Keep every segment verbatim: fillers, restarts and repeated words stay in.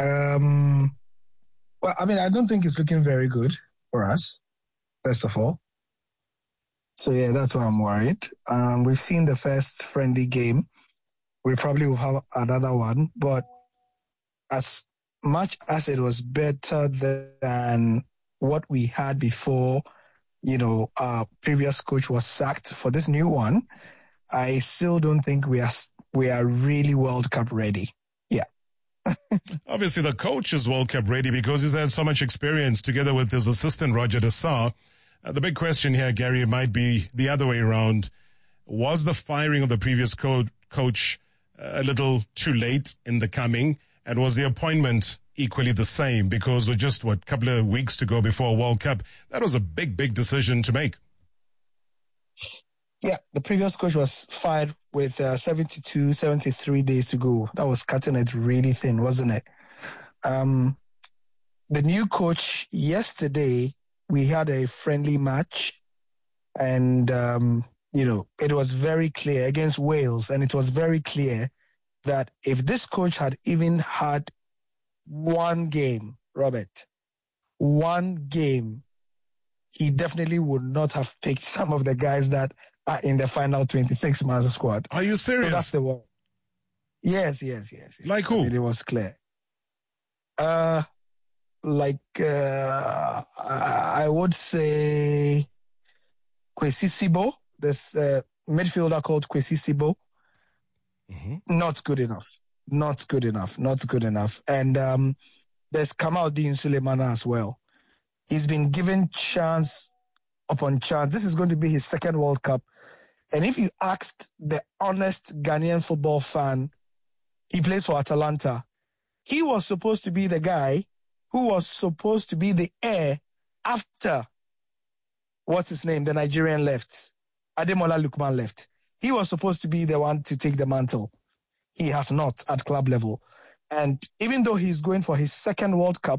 Um, well, I mean, I don't think it's looking very good for us, first of all. So, yeah, that's why I'm worried. Um, we've seen the first friendly game. We probably will have another one. But as much as it was better than what we had before, you know, our previous coach was sacked for this new one, I still don't think we are we are really World Cup ready. Yeah. Obviously, the coach is World Cup ready because he's had so much experience together with his assistant, Roger de Sá. Uh, the big question here, Gary, might be the other way around. Was the firing of the previous co- coach uh, a little too late in the coming? And was the appointment equally the same? Because we're just, what, a couple of weeks to go before World Cup. That was a big, big decision to make. Yeah, the previous coach was fired with uh, seventy-two, seventy-three days to go. That was cutting it really thin, wasn't it? Um, the new coach, yesterday, we had a friendly match. And, um, you know, it was very clear against Wales. And it was very clear that if this coach had even had one game, Robert, one game, he definitely would not have picked some of the guys that are in the final twenty-six man squad. Are you serious? So that's the one. Yes, yes, yes, yes. Like who? I mean, it was clear. Uh, like, uh, I would say Kwesi Sibo, this uh, midfielder called Kwesi Sibo. Mm-hmm. Not good enough. Not good enough. Not good enough. And um, there's Kamaldeen Sulemana as well. He's been given chance upon chance. This is going to be his second World Cup. And if you asked the honest Ghanaian football fan, he plays for Atalanta. He was supposed to be the guy who was supposed to be the heir after, what's his name, the Nigerian left, Ademola Lookman left. He was supposed to be the one to take the mantle. He has not at club level. And even though he's going for his second World Cup,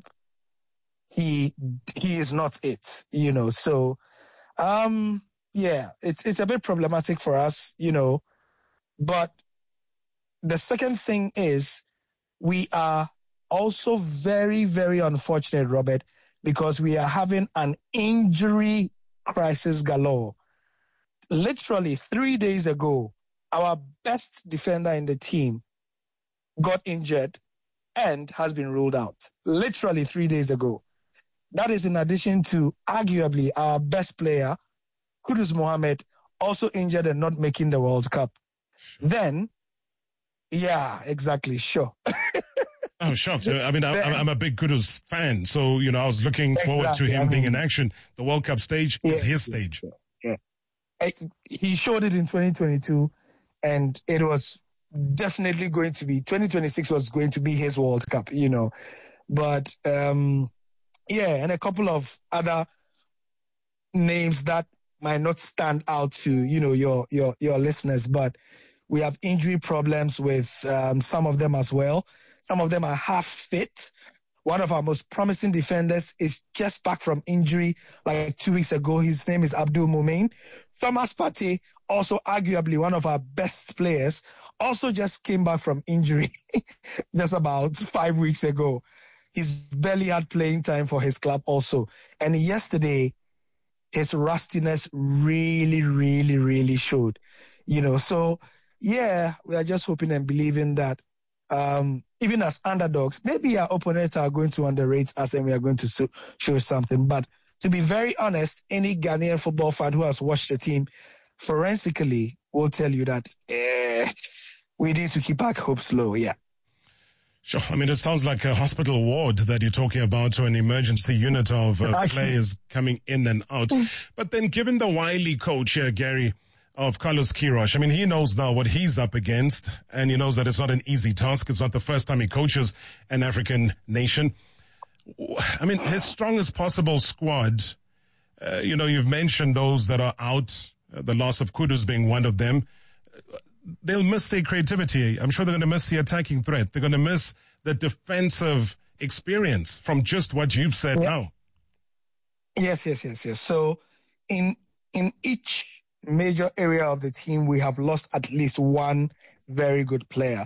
he he is not it, you know. So, um, yeah, it's it's a bit problematic for us, you know. But the second thing is we are also very, very unfortunate, Robert, because we are having an injury crisis galore. Literally three days ago, our best defender in the team got injured and has been ruled out. Literally three days ago. That is in addition to arguably our best player, Kudus Mohammed, also injured and not making the World Cup. Sure. Then, yeah, exactly, sure. I'm shocked. I mean, I, I'm a big Kudus fan, so, you know, I was looking exactly. forward to him I mean, being in action. The World Cup stage yeah, is his stage. Yeah. Yeah. He showed it in twenty twenty-two, and it was definitely going to be, twenty twenty-six was going to be his World Cup, you know. But, um, yeah, and a couple of other names that might not stand out to, you know, your your your listeners, but we have injury problems with um, some of them as well. Some of them are half fit. One of our most promising defenders is just back from injury like two weeks ago. His name is Abdul Mumin. Thomas Partey, also arguably one of our best players, also just came back from injury just about five weeks ago. He's barely had playing time for his club also. And yesterday, his rustiness really, really, really showed. You know, so, yeah, we are just hoping and believing that um, even as underdogs, maybe our opponents are going to underrate us and we are going to so, show something. But to be very honest, any Ghanaian football fan who has watched the team forensically will tell you that eh, we need to keep our hopes low, yeah. Sure. I mean, it sounds like a hospital ward that you're talking about, to an emergency unit of uh, players coming in and out. But then given the wily coach here, Gary, of Carlos Queiroz, I mean, he knows now what he's up against, and he knows that it's not an easy task. It's not the first time he coaches an African nation. I mean, his strongest possible squad, uh, you know, you've mentioned those that are out, uh, the loss of Kudus being one of them. They'll miss their creativity. I'm sure they're going to miss the attacking threat. They're going to miss the defensive experience from just what you've said yeah. now. Yes, yes, yes, yes. So in in each major area of the team, we have lost at least one very good player.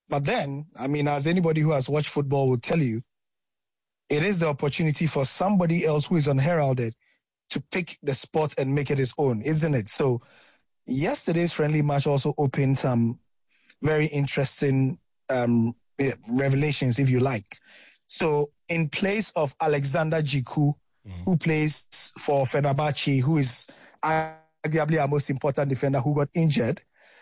But then, I mean, as anybody who has watched football will tell you, it is the opportunity for somebody else who is unheralded to pick the sport and make it his own, isn't it? So yesterday's friendly match also opened some very interesting um, revelations, if you like. So in place of Alexander Djiku, mm-hmm. who plays for Fenerbahce, who is arguably our most important defender who got injured.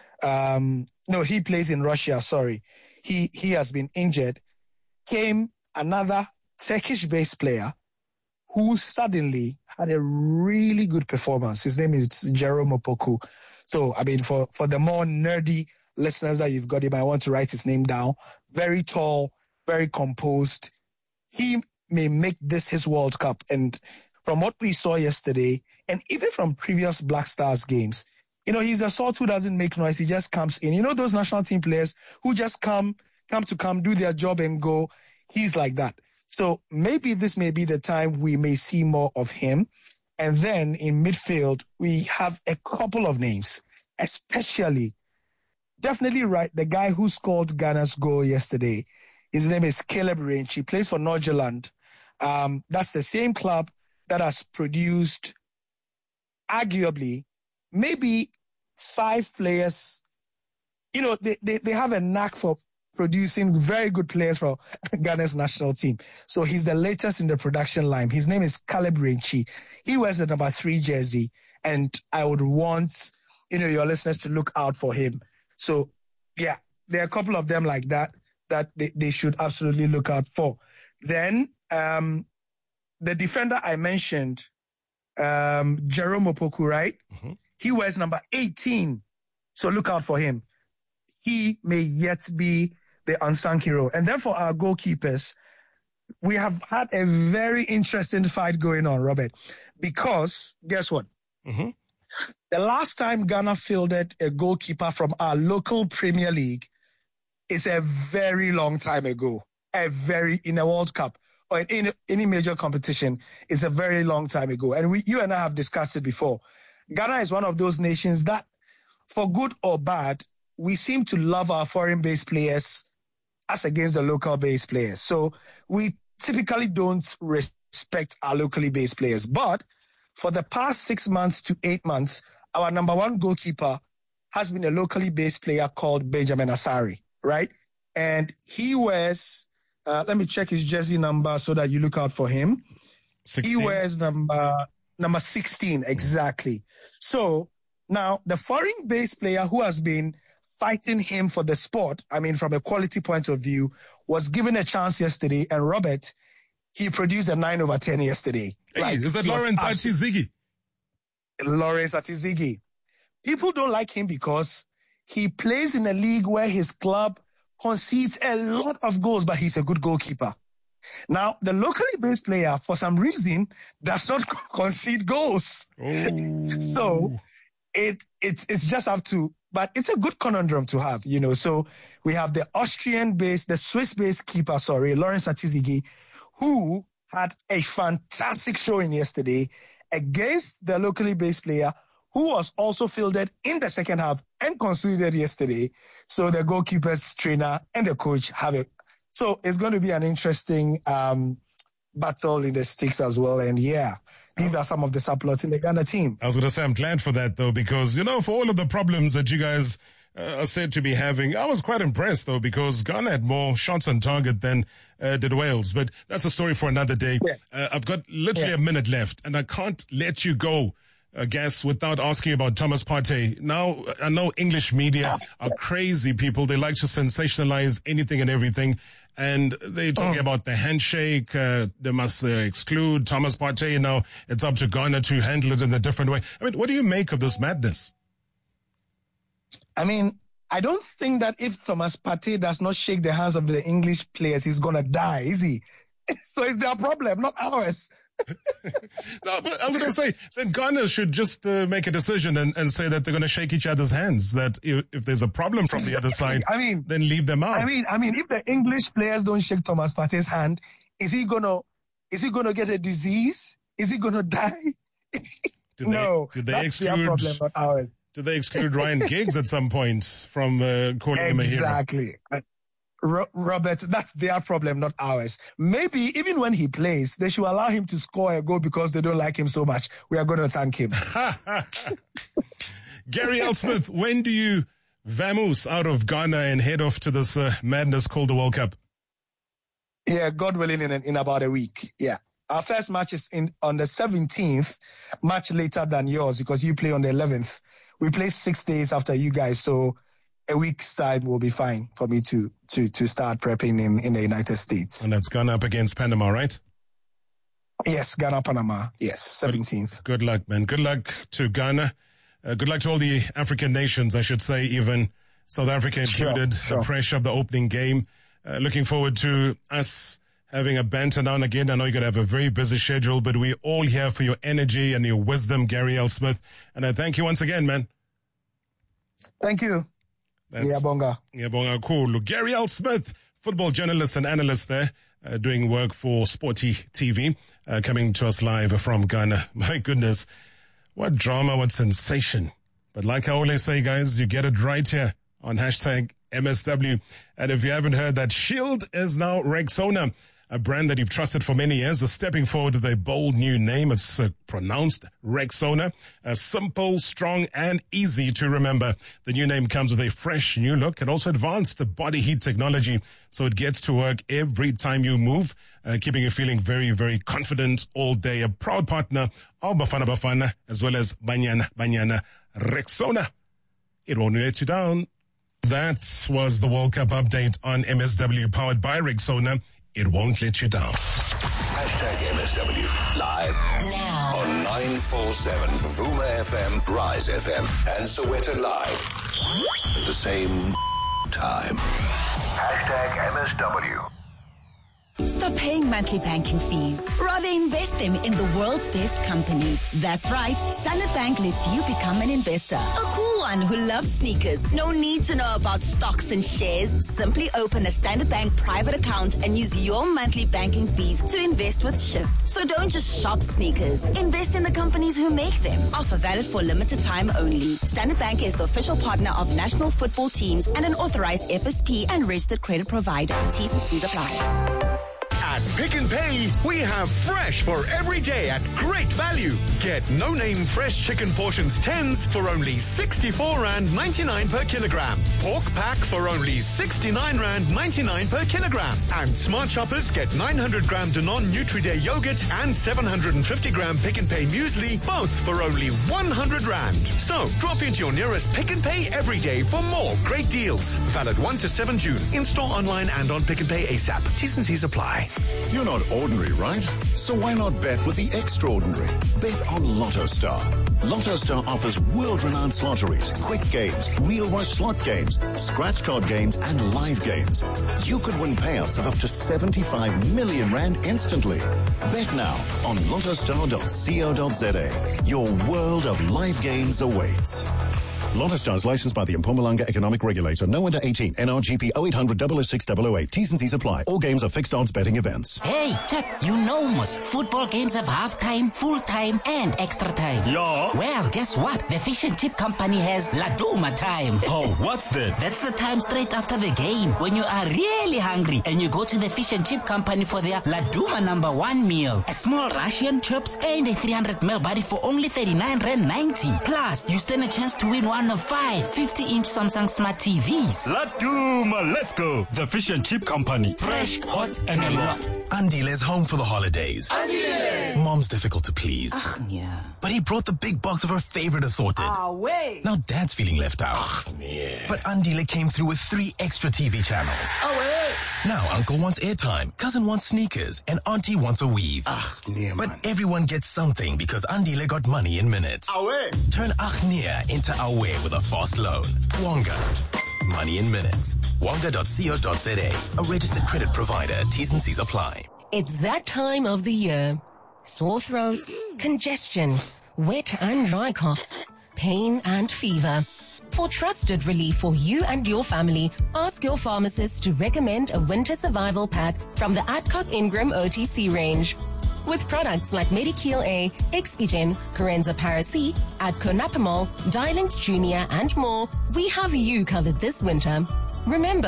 Um, no, he plays in Russia, sorry. He, he has been injured. Came another Turkish-based player who suddenly had a really good performance. His name is Jerome Opoku. So, I mean, for, for the more nerdy listeners that you've got, you might want to write his name down. Very tall, very composed. He may make this his World Cup. And from what we saw yesterday, and even from previous Black Stars games, you know, he's a sort who doesn't make noise. He just comes in. You know, those national team players who just come, come to come, do their job and go. He's like that. So maybe this may be the time we may see more of him. And then in midfield, we have a couple of names, especially, definitely right, the guy who scored Ghana's goal yesterday. His name is Caleb Range. He plays for Nordsjælland. Um, that's the same club that has produced, arguably, maybe five players. You know, they, they, they have a knack for producing very good players for Ghana's national team. So he's the latest in the production line. His name is Caleb Renchi. He wears the number three jersey, and I would want, you know, your listeners to look out for him. So, yeah, there are a couple of them like that that they, they should absolutely look out for. Then um, the defender I mentioned, um, Jerome Opoku, right? Mm-hmm. He wears number eighteen. So look out for him. He may yet be the unsung hero. And then for our goalkeepers, we have had a very interesting fight going on, Robert, because guess what? Mm-hmm. The last time Ghana fielded a goalkeeper from our local Premier League is a very long time ago. A very, in a World Cup or in any, any major competition, is a very long time ago. And we, you and I have discussed it before. Ghana is one of those nations that, for good or bad, we seem to love our foreign-based players as against the local-based players. So we typically don't respect our locally based players. But for the past six months to eight months, our number one goalkeeper has been a locally based player called Benjamin Asari, right? And he wears, uh, let me check his jersey number so that you look out for him. sixteen. He wears number number sixteen, exactly. So now the foreign-based player who has been fighting him for the sport, I mean, from a quality point of view, was given a chance yesterday. And Robert, he produced a nine over ten yesterday. Hey, like, is that Lawrence Atizigi? Lawrence Atizigi. People don't like him because he plays in a league where his club concedes a lot of goals, but he's a good goalkeeper. Now, the locally based player, for some reason, does not concede goals. Oh. So it, it it's just up to, but it's a good conundrum to have, you know. So we have the Austrian-based, the Swiss-based keeper, sorry, Lawrence Atizigi, who had a fantastic showing yesterday against the locally based player who was also fielded in the second half and conceded yesterday. So the goalkeepers trainer and the coach have it. So it's going to be an interesting um, battle in the sticks as well. And yeah, these are some of the subplots in the Ghana team. I was going to say, I'm glad for that, though, because, you know, for all of the problems that you guys uh, are said to be having, I was quite impressed, though, because Ghana had more shots on target than uh, did Wales. But that's a story for another day. Yeah. Uh, I've got literally yeah. a minute left, and I can't let you go, uh, Gas, without asking about Thomas Partey. Now, I know English media are crazy people. They like to sensationalize anything and everything. And they're talking oh. about the handshake. Uh, they must uh, exclude Thomas Partey. Now it's up to Ghana to handle it in a different way. I mean, what do you make of this madness? I mean, I don't think that if Thomas Partey does not shake the hands of the English players, he's going to die, is he? So it's their problem, not ours. No, but I'm going to say that Ghana should just uh, make a decision and, and say that they're going to shake each other's hands. That if, if there's a problem from the other side, I mean, then leave them out. I mean, I mean, if the English players don't shake Thomas Partey's hand, is he gonna is he gonna get a disease? Is he gonna die? Do they, no, do they that's exclude, their problem, not ours. Do they exclude Ryan Giggs at some point from uh, calling exactly. him a hero? Ro- Robert, that's their problem, not ours. Maybe even when he plays, they should allow him to score a goal because they don't like him so much. We are going to thank him. Gary Elspeth, when do you vamoose out of Ghana and head off to this uh, madness called the World Cup? Yeah, God willing, in, in about a week. Yeah. Our first match is in on the seventeenth, much later than yours because you play on the eleventh. We play six days after you guys, so a week's time will be fine for me to to to start prepping in, in the United States. And that's Ghana up against Panama, right? Yes, Ghana, Panama. Yes, seventeenth. Good, good luck, man. Good luck to Ghana. Uh, good luck to all the African nations, I should say, even South Africa included. Sure, sure. The pressure of the opening game. Uh, looking forward to us having a banter now and again. I know you're going to have a very busy schedule, but we're all here for your energy and your wisdom, Gary Elspeth. And I thank you once again, man. Thank you. Ngiyabonga. Ngiyabonga kakhulu. Gary Elspeth, football journalist and analyst there, uh, doing work for Sporty T V, uh, coming to us live from Ghana. My goodness, what drama, what sensation. But like I always say, guys, you get it right here on hashtag M S W. And if you haven't heard that, Shield is now Rexona, a brand that you've trusted for many years, is stepping forward with a bold new name. It's uh, pronounced Rexona, uh, simple, strong, and easy to remember. The new name comes with a fresh new look and also advanced body heat technology, so it gets to work every time you move, uh, keeping you feeling very, very confident all day. A proud partner of Bafana Bafana, as well as Banyana Banyana Rexona. It won't let you down. That was the World Cup update on M S W, powered by Rexona. It won't let you down. Hashtag M S W live now on nine forty-seven Vuma F M, Rise F M, and Soweto Live at the same time. Hashtag M S W. Stop paying monthly banking fees. Rather invest them in the world's best companies. That's right. Standard Bank lets you become an investor. A cool one who loves sneakers. No need to know about stocks and shares. Simply open a Standard Bank private account and use your monthly banking fees to invest with Shift. So don't just shop sneakers. Invest in the companies who make them. Offer valid for limited time only. Standard Bank is the official partner of national football teams and an authorized F S P and registered credit provider. T's and C's apply. At Pick n Pay, we have fresh for every day at great value. Get no-name fresh chicken portions tens for only sixty-four rand ninety-nine per kilogram. Pork pack for only sixty-nine rand ninety-nine per kilogram. And Smart Shoppers get nine hundred gram Danone Nutri-Day yogurt and seven hundred fifty gram Pick n Pay muesli, both for only one hundred rand. So, drop into your nearest Pick n Pay every day for more great deals. Valid first to seventh June. In-store, online, and on Pick n Pay ASAP. T's and C's apply. You're not ordinary, right? So why not bet with the extraordinary? Bet on Lotto Star. Lotto Star offers world-renowned lotteries, quick games, real rush slot games, scratch card games, and live games. You could win payouts of up to seventy-five million rand instantly. Bet now on lotostar dot co dot za. Your world of live games awaits. Lotto Stars licensed by the Mpumalanga Economic Regulator. No under eighteen. N R G P oh eight hundred double oh six double oh eight. T's and C's apply. All games are fixed odds betting events. Hey, Chuck, you know most football games have half-time, full-time, and extra time. Yeah. Well, guess what? The Fish and Chip Company has Laduma time. Oh, what's that? That's the time straight after the game when you are really hungry and you go to the Fish and Chip Company for their Laduma number one meal. A small Russian chips and a three hundred milliliter body for only thirty-nine rand ninety. Plus, you stand a chance to win one of five fifty inch Samsung Smart T Vs. Laduma, let's go. The Fish and Chip Company. Fresh, hot, and a lot. Andile's home for the holidays. Andile! Mom's difficult to please. Ach, yeah. But he brought the big box of her favorite assorted. Ah, wait. Now Dad's feeling left out. Ach, yeah. But Andile came through with three extra T V channels. Oh, wait. Now Uncle wants airtime, Cousin wants sneakers, and Auntie wants a weave. Ach, yeah, But man. everyone gets something because Andile got money in minutes. Awe. Turn Achnia into Awe with a fast loan. Wonga. Money in minutes. Wonga dot co dot za. A registered credit provider. T's and C's apply. It's that time of the year. Sore throats, congestion, wet and dry coughs, pain and fever. For trusted relief for you and your family, ask your pharmacist to recommend a winter survival pack from the Adcock Ingram O T C range. With products like Medikil A, Expigen, Corenza Para-C, Adco Napamol, Dialint Junior, and more, we have you covered this winter. Remember,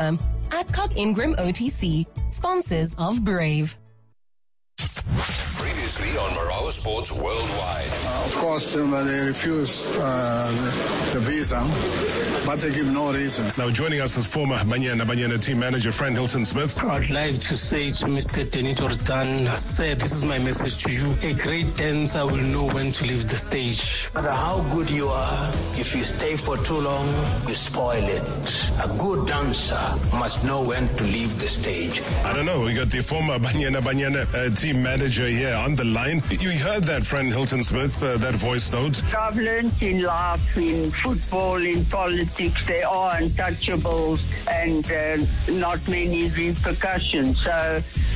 Adcock Ingram O T C, sponsors of Brave. Previously on Marawa Sports Worldwide. Uh, of course, um, they refused uh, the, the visa, but they give no reason. Now joining us is former Banyana Banyana team manager Fran Hilton Smith. I'd like to say to Mister Denny Jordan, sir, this is my message to you. A great dancer will know when to leave the stage. No matter how good you are, if you stay for too long, you spoil it. A good dancer must know when to leave the stage. I don't know, we got the former Banyana Banyana uh, team manager here on the line. You heard that, Fran Hilton Smith, uh, that voice note. I've learned in life, in football, in politics, there are untouchables and uh, not many repercussions. So